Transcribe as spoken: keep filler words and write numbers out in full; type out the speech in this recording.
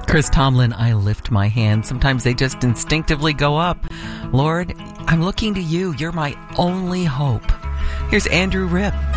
Chris Tomlin, I lift my hands. Sometimes they just instinctively go up. Lord, I'm looking to you. You're my only hope. Here's Andrew Ripp.